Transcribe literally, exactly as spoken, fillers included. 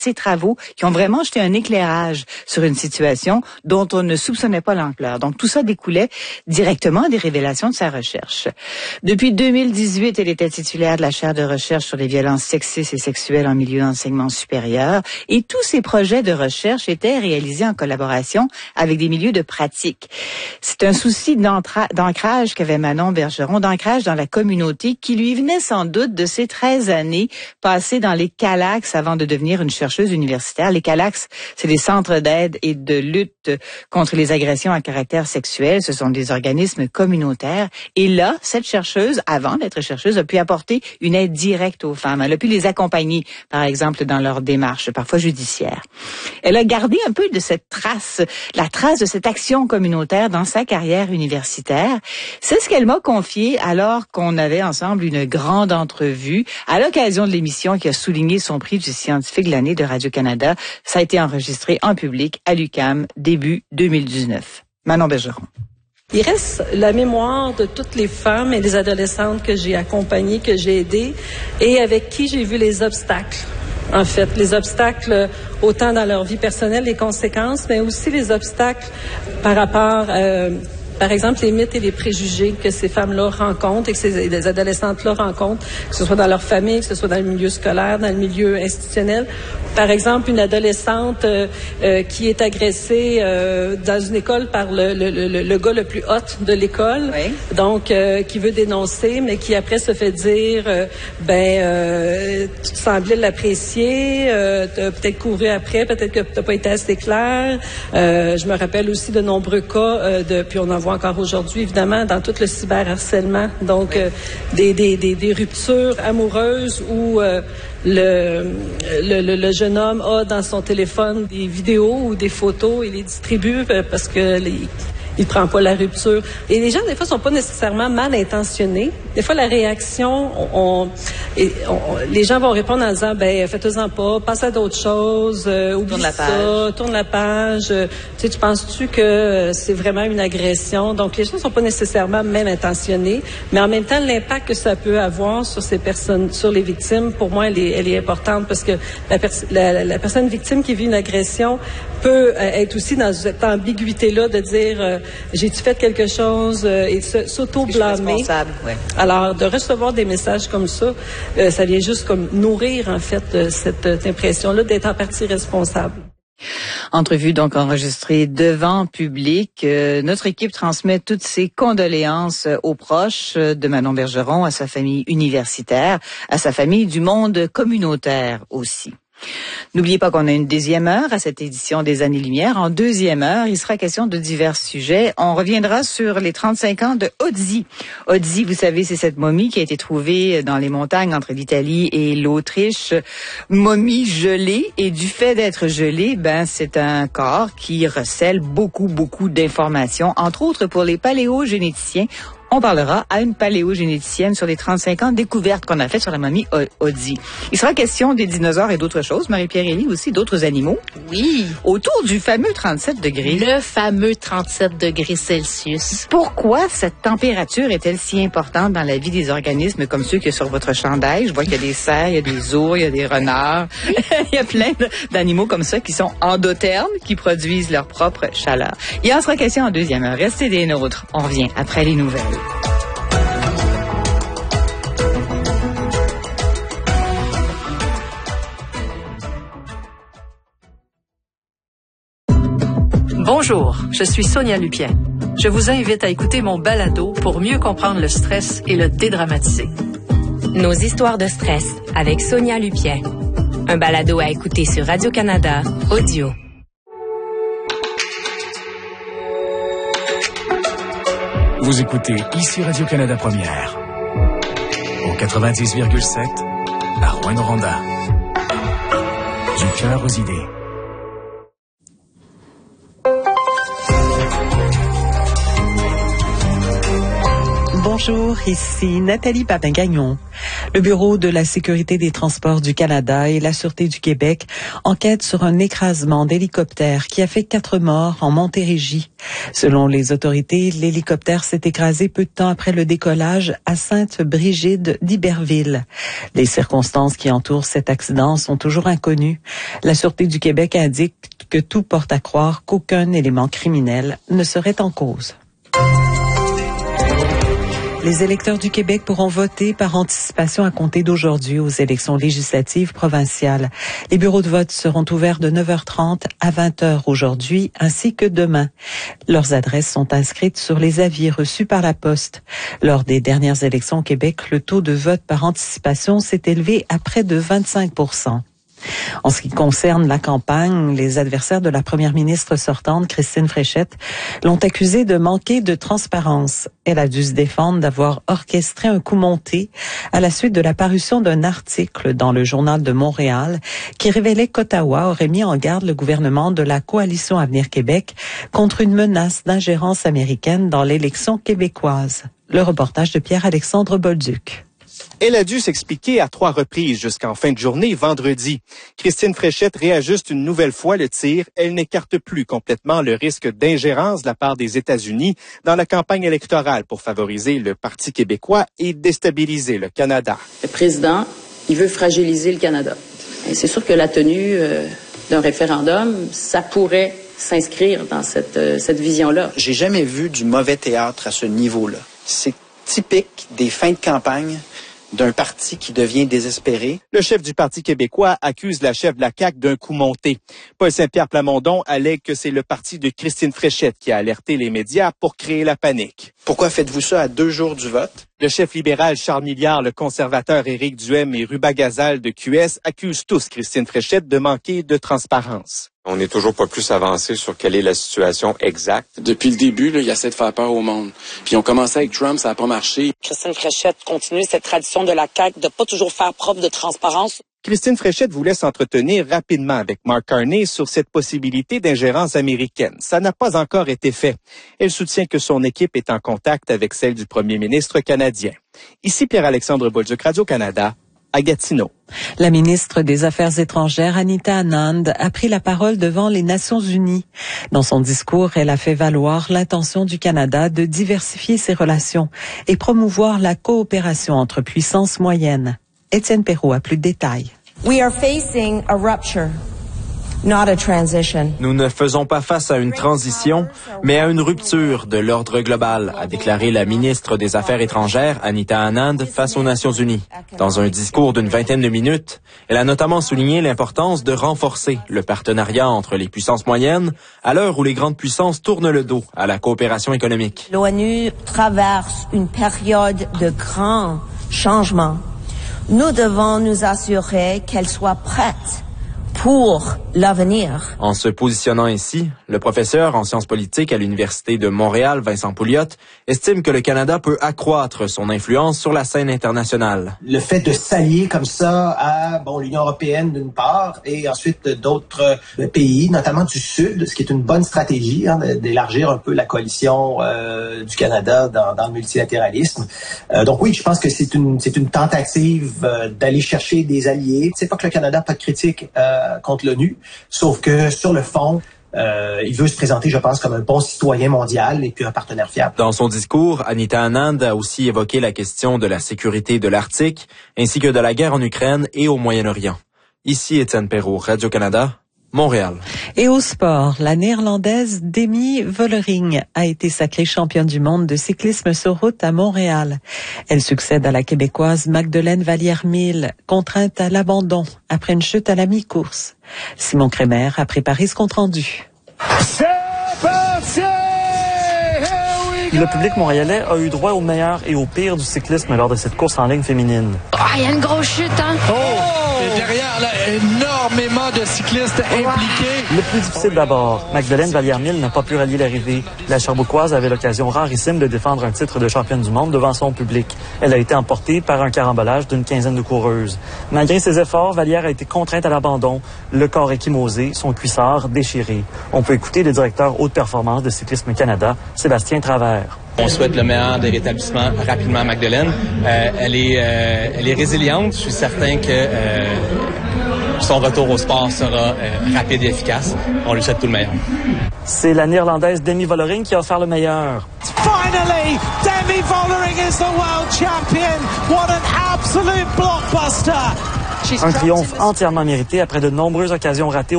ces travaux qui ont vraiment jeté un éclairage sur une situation dont on ne soupçonnait pas l'ampleur. Donc, tout ça découlait directement des révélations de sa recherche. Depuis deux mille dix-huit, elle était titulaire de la chaire de recherche sur les violences sexistes et sexuelles en milieu d'enseignement supérieur. Et tous ces projets de recherche étaient réalisés en collaboration avec des milieux de pratique. C'est un souci d'ancrage qu'avait Manon Bergeron, d'ancrage dans la communauté qui lui venait sans doute de ses treize années passées dans les CALAX avant de devenir une chercheuse universitaire. Les CALAX, c'est des centres d'aide et de lutte contre les agressions à caractère sexuel. Ce sont des organismes communautaires. Et là, cette chercheuse, avant d'être chercheuse, a pu apporter une aide directe aux femmes. Elle a pu les accompagner, par exemple, dans leur démarche, parfois judiciaire. Elle a gardé un peu de cette trace, la trace de cette action communautaire dans sa carrière universitaire. C'est ce qu'elle m'a confié alors qu'on avait ensemble une grande entrevue à l'occasion de l'émission qui a souligné son prix du scientifique de l'année de Radio-Canada. Ça a été enregistré en public à l'U Q A M début deux mille dix-neuf. Manon Bergeron. Il reste la mémoire de toutes les femmes et les adolescentes que j'ai accompagnées, que j'ai aidées et avec qui j'ai vu les obstacles. En fait, les obstacles autant dans leur vie personnelle, les conséquences, mais aussi les obstacles par rapport, euh, par exemple, les mythes et les préjugés que ces femmes-là rencontrent et que ces les adolescentes-là rencontrent, que ce soit dans leur famille, que ce soit dans le milieu scolaire, dans le milieu institutionnel. Par exemple, une adolescente euh, euh, qui est agressée euh, dans une école par le, le, le, le gars le plus hot de l'école, oui. donc euh, qui veut dénoncer, mais qui après se fait dire, euh, ben, euh, tu semblais l'apprécier, euh, t'as peut-être couru après, peut-être que t'as pas été assez clair. Euh, je me rappelle aussi de nombreux cas euh, de, puis on en voit encore aujourd'hui, évidemment, dans tout le cyberharcèlement, donc oui. euh, des, des, des, des ruptures amoureuses où euh, le, le, le, le jeune homme a dans son téléphone des vidéos ou des photos et les distribue parce que les, il prend pas la rupture. Et les gens, des fois, sont pas nécessairement mal intentionnés. Des fois, la réaction, on, on, et on les gens vont répondre en disant, ben, faites-en pas, passe à d'autres choses, euh, oublie tourne la ça, page. tourne la page. Euh, tu sais, tu penses-tu que euh, c'est vraiment une agression? Donc, les gens sont pas nécessairement mal intentionnés, mais en même temps, l'impact que ça peut avoir sur ces personnes, sur les victimes, pour moi, elle est, elle est importante parce que la, pers- la, la personne victime qui vit une agression peut euh, être aussi dans cette ambiguïté-là de dire, euh, j'ai-tu fait quelque chose euh, et se, s'auto-blâmer. Ouais. Alors, de recevoir des messages comme ça, euh, ça vient juste comme nourrir, en fait, euh, cette, cette impression-là d'être en partie responsable. Entrevue donc enregistrée devant public. Euh, notre équipe transmet toutes ses condoléances aux proches de Manon Bergeron, à sa famille universitaire, à sa famille du monde communautaire aussi. N'oubliez pas qu'on a une deuxième heure à cette édition des Années-Lumière. En deuxième heure, il sera question de divers sujets. On reviendra sur les trente-cinq ans de Odzi. Odzi, vous savez, c'est cette momie qui a été trouvée dans les montagnes entre l'Italie et l'Autriche. Momie gelée. Et du fait d'être gelée, ben, c'est un corps qui recèle beaucoup, beaucoup d'informations, entre autres pour les paléogénéticiens. On parlera à une paléogénéticienne sur les trente-cinq ans de découvertes qu'on a faites sur la momie Odzi. Il sera question des dinosaures et d'autres choses. Marie-Pierre Élie aussi, d'autres animaux. Oui. Autour du fameux trente-sept degrés. Le fameux trente-sept degrés Celsius. Pourquoi cette température est-elle si importante dans la vie des organismes comme ceux qu'il y a sur votre chandail? Je vois qu'il y a des cerfs, il y a des ours, il y a des renards. Il y a plein d'animaux comme ça qui sont endothermes, qui produisent leur propre chaleur. Il en sera question en deuxième heure. Restez des nôtres. On revient après les nouvelles. Bonjour, je suis Sonia Lupien. Je vous invite à écouter mon balado pour mieux comprendre le stress et le dédramatiser. Nos histoires de stress avec Sonia Lupien. Un balado à écouter sur Radio-Canada Audio. Vous écoutez ici Radio-Canada Première. Au quatre-vingt-dix virgule sept, à Rouyn-Noranda. Du cœur aux idées. Bonjour. Bonjour, ici Nathalie Papin-Gagnon. Le Bureau de la sécurité des transports du Canada et la Sûreté du Québec enquêtent sur un écrasement d'hélicoptère qui a fait quatre morts en Montérégie. Selon les autorités, l'hélicoptère s'est écrasé peu de temps après le décollage à Sainte-Brigide d'Iberville. Les circonstances qui entourent cet accident sont toujours inconnues. La Sûreté du Québec indique que tout porte à croire qu'aucun élément criminel ne serait en cause. Les électeurs du Québec pourront voter par anticipation à compter d'aujourd'hui aux élections législatives provinciales. Les bureaux de vote seront ouverts de neuf heures trente à vingt heures aujourd'hui, ainsi que demain. Leurs adresses sont inscrites sur les avis reçus par la poste. Lors des dernières élections au Québec, le taux de vote par anticipation s'est élevé à près de vingt-cinq pour cent. En ce qui concerne la campagne, les adversaires de la première ministre sortante, Christine Fréchette, l'ont accusée de manquer de transparence. Elle a dû se défendre d'avoir orchestré un coup monté à la suite de la parution d'un article dans le Journal de Montréal qui révélait qu'Ottawa aurait mis en garde le gouvernement de la Coalition Avenir Québec contre une menace d'ingérence américaine dans l'élection québécoise. Le reportage de Pierre-Alexandre Bolduc. Elle a dû s'expliquer à trois reprises jusqu'en fin de journée vendredi. Christine Fréchette réajuste une nouvelle fois le tir. Elle n'écarte plus complètement le risque d'ingérence de la part des États-Unis dans la campagne électorale pour favoriser le Parti québécois et déstabiliser le Canada. Le président, il veut fragiliser le Canada. Et c'est sûr que la tenue euh, d'un référendum, ça pourrait s'inscrire dans cette, euh, cette vision-là. J'ai jamais vu du mauvais théâtre à ce niveau-là. C'est typique des fins de campagne d'un parti qui devient désespéré. Le chef du Parti québécois accuse la chef de la C A Q d'un coup monté. Paul Saint-Pierre Plamondon allègue que c'est le parti de Christine Fréchette qui a alerté les médias pour créer la panique. Pourquoi faites-vous ça à deux jours du vote? Le chef libéral Charles Milliard, le conservateur Éric Duhem et Ruba Gazal de Q S accusent tous Christine Fréchette de manquer de transparence. On n'est toujours pas plus avancé sur quelle est la situation exacte. Depuis le début, là, il essaie de faire peur au monde. Puis on commençait avec Trump, ça n'a pas marché. Christine Fréchette continue cette tradition de la C A Q de pas toujours faire preuve de transparence. Christine Fréchette voulait s'entretenir rapidement avec Mark Carney sur cette possibilité d'ingérence américaine. Ça n'a pas encore été fait. Elle soutient que son équipe est en contact avec celle du premier ministre canadien. Ici Pierre-Alexandre Bolduc, Radio-Canada, à Gatineau. La ministre des Affaires étrangères, Anita Anand, a pris la parole devant les Nations unies. Dans son discours, elle a fait valoir l'intention du Canada de diversifier ses relations et promouvoir la coopération entre puissances moyennes. Étienne Perrault a plus de détails. We are facing a rupture, not a transition. Nous ne faisons pas face à une transition, mais à une rupture de l'ordre global, a déclaré la ministre des Affaires étrangères, Anita Anand, face aux Nations unies. Dans un discours d'une vingtaine de minutes, elle a notamment souligné l'importance de renforcer le partenariat entre les puissances moyennes à l'heure où les grandes puissances tournent le dos à la coopération économique. L'ONU traverse une période de grands changements. Nous devons nous assurer qu'elle soit prête pour l'avenir. En se positionnant ainsi, le professeur en sciences politiques à l'Université de Montréal, Vincent Pouliot, estime que le Canada peut accroître son influence sur la scène internationale. Le fait de s'allier comme ça à bon l'Union européenne d'une part et ensuite d'autres euh, pays, notamment du Sud, ce qui est une bonne stratégie, hein, d'élargir un peu la coalition euh, du Canada dans, dans le multilatéralisme. Euh, donc oui, je pense que c'est une c'est une tentative euh, d'aller chercher des alliés. C'est pas que le Canada n'a pas de critique euh, contre l'ONU, sauf que sur le fond, Euh, il veut se présenter, je pense, comme un bon citoyen mondial et puis un partenaire fiable. Dans son discours, Anita Anand a aussi évoqué la question de la sécurité de l'Arctique, ainsi que de la guerre en Ukraine et au Moyen-Orient. Ici Étienne Perrault, Radio-Canada, Montréal. Et au sport, la néerlandaise Demi Vollering a été sacrée championne du monde de cyclisme sur route à Montréal. Elle succède à la Québécoise Magdeleine Vallière-Mille, contrainte à l'abandon après une chute à la mi-course. Simon Crémer a préparé ce compte-rendu. C'est parti! Le public montréalais a eu droit au meilleur et au pire du cyclisme lors de cette course en ligne féminine. Ah, il y a une grosse chute, hein? Oh! Et derrière, là, énormément de cyclistes impliqués. Le plus difficile d'abord, Magdeleine Vallière-Mille n'a pas pu rallier l'arrivée. La Sherbrookeoise avait l'occasion rarissime de défendre un titre de championne du monde devant son public. Elle a été emportée par un carambolage d'une quinzaine de coureuses. Malgré ses efforts, Vallière a été contrainte à l'abandon, le corps échymosé, son cuissard déchiré. On peut écouter le directeur haute performance de Cyclisme Canada, Sébastien Travers. On souhaite le meilleur des rétablissements rapidement à Magdeleine. Euh, elle est, euh, elle est résiliente. Je suis certain que euh, son retour au sport sera euh, rapide et efficace. On lui souhaite tout le meilleur. C'est la Néerlandaise Demi Vollering qui a offert le meilleur. Finally, Demi Vollering is the world champion. What an absolute blockbuster. Un triomphe entièrement mérité après de nombreuses occasions ratées